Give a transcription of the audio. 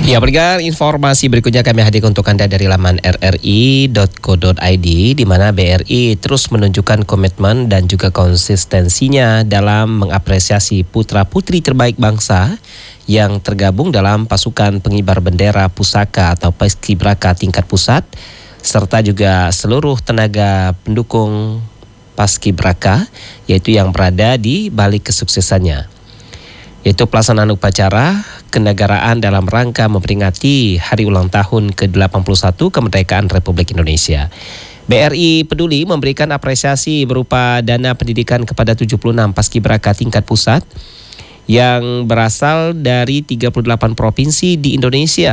Ya, pendengar, informasi berikutnya kami hadirkan untuk Anda dari laman rri.co.id, di mana BRI terus menunjukkan komitmen dan juga konsistensinya dalam mengapresiasi putra-putri terbaik bangsa yang tergabung dalam pasukan pengibar bendera pusaka atau Paskibraka tingkat pusat, serta juga seluruh tenaga pendukung Paskibraka, yaitu yang berada di balik kesuksesannya, yaitu pelaksanaan upacara kenegaraan dalam rangka memperingati hari ulang tahun ke-81 kemerdekaan Republik Indonesia. BRI Peduli memberikan apresiasi berupa dana pendidikan kepada 76 Paskibraka tingkat pusat yang berasal dari 38 provinsi di Indonesia.